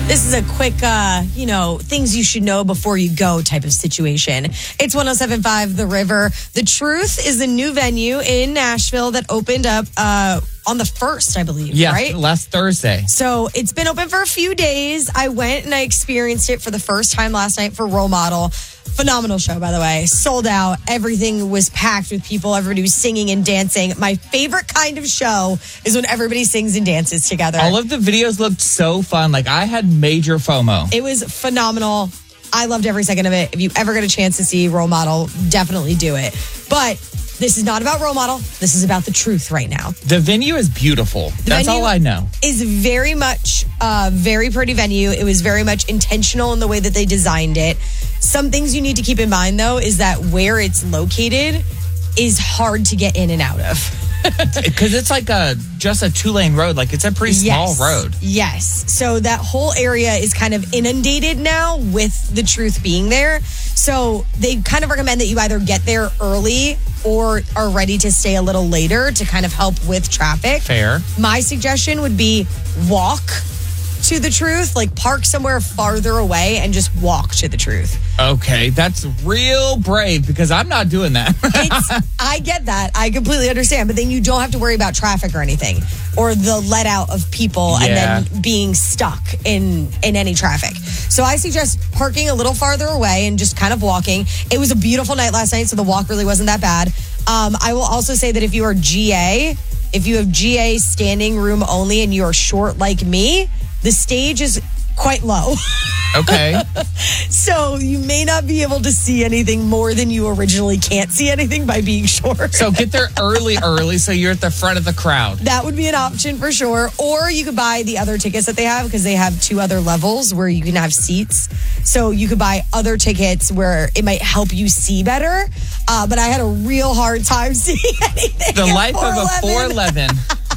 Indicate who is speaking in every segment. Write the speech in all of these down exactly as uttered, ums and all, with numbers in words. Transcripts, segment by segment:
Speaker 1: This is a quick, uh, you know, things you should know before you go type of situation. It's one oh seven point five The River. The Truth is a new venue in Nashville that opened up uh, on the first, I believe,
Speaker 2: yeah,
Speaker 1: right?
Speaker 2: last Thursday.
Speaker 1: So it's been open for a few days. I went and I experienced it for the first time last night for Role Model. Phenomenal show, by the way. Sold out. Everything was packed with people. Everybody was singing and dancing. My favorite kind of show is when everybody sings and dances together.
Speaker 2: All of the videos looked so fun. Like, I had major FOMO.
Speaker 1: It was phenomenal. I loved every second of it. If you ever get a chance to see Role Model, definitely do it. But this is not about Role Model. This is about The Truth right now.
Speaker 2: The venue is beautiful.
Speaker 1: The
Speaker 2: That's all I know.
Speaker 1: Is very much a very pretty venue. It was very much intentional in the way that they designed it. Some things you need to keep in mind, though, is that where it's located is hard to get in and out of.
Speaker 2: Because it's like a just a two-lane road. Like, it's a pretty small
Speaker 1: yes.
Speaker 2: road.
Speaker 1: Yes. So that whole area is kind of inundated now with The Truth being there. So they kind of recommend that you either get there early or are ready to stay a little later to kind of help with traffic.
Speaker 2: Fair.
Speaker 1: My suggestion would be walk to The Truth, like park somewhere farther away and just walk to The Truth.
Speaker 2: Okay, that's real brave because I'm not doing that.
Speaker 1: It's, I get that. I completely understand. But then you don't have to worry about traffic or anything or the let out of people
Speaker 2: Yeah.
Speaker 1: and then being stuck in, in any traffic. So I suggest parking a little farther away and just kind of walking. It was a beautiful night last night, so the walk really wasn't that bad. Um, I will also say that if you are G A, if you have G A standing room only and you are short like me, the stage is quite low.
Speaker 2: Okay.
Speaker 1: So you may not be able to see anything more than you originally can't see anything by being short.
Speaker 2: So get there early, early, so you're at the front of the crowd.
Speaker 1: That would be an option for sure. Or you could buy the other tickets that they have because they have two other levels where you can have seats. So you could buy other tickets where it might help you see better. Uh, but I had a real hard time seeing anything.
Speaker 2: The
Speaker 1: at
Speaker 2: life of a four eleven.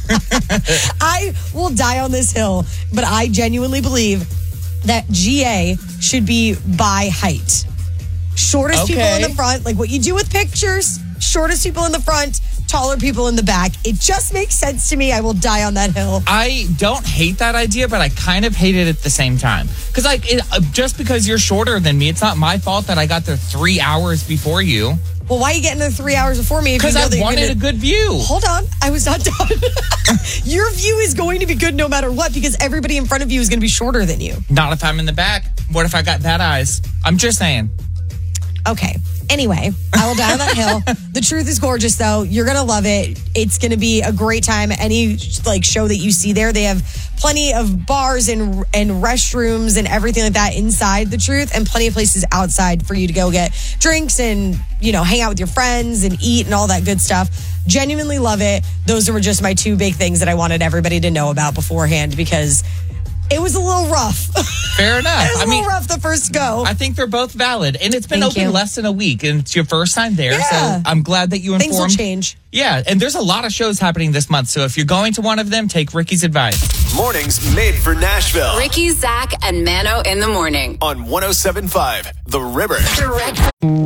Speaker 1: I will die on this hill, but I genuinely believe that G A should be by height. Shortest
Speaker 2: Okay.
Speaker 1: people in the front, like what you do with pictures, shortest people in the front, taller people in the back. It just makes sense to me. I will die on that hill.
Speaker 2: I don't hate that idea, but I kind of hate it at the same time. Because like, it, uh, just because you're shorter than me, it's not my fault that I got there three hours before you.
Speaker 1: Well, why are you getting there three hours before me?
Speaker 2: Because
Speaker 1: you know
Speaker 2: I
Speaker 1: that
Speaker 2: wanted
Speaker 1: gonna...
Speaker 2: a good view.
Speaker 1: Hold on. I was not done. Your view is going to be good no matter what because everybody in front of you is going to be shorter than you.
Speaker 2: Not if I'm in the back. What if I got that eyes? I'm just saying.
Speaker 1: Okay. Anyway, I will die on that hill. The Truth is gorgeous, though. You're going to love it. It's going to be a great time. Any like show that you see there, they have plenty of bars and and restrooms and everything like that inside The Truth and plenty of places outside for you to go get drinks and, you know, hang out with your friends and eat and all that good stuff. Genuinely love it. Those were just my two big things that I wanted everybody to know about beforehand because it was a little rough.
Speaker 2: Fair enough.
Speaker 1: It was a
Speaker 2: I
Speaker 1: little
Speaker 2: mean,
Speaker 1: rough the first go.
Speaker 2: I think they're both valid. And it's been
Speaker 1: Thank
Speaker 2: open
Speaker 1: you.
Speaker 2: less than a week. And it's your first time there.
Speaker 1: Yeah.
Speaker 2: So I'm glad that you informed.
Speaker 1: Things will change.
Speaker 2: Yeah. And there's a lot of shows happening this month. So if you're going to one of them, take Ricky's advice.
Speaker 3: Mornings made for Nashville.
Speaker 4: Ricky, Zach, and Mano in the morning.
Speaker 3: On one oh seven point five The River.
Speaker 4: Direct.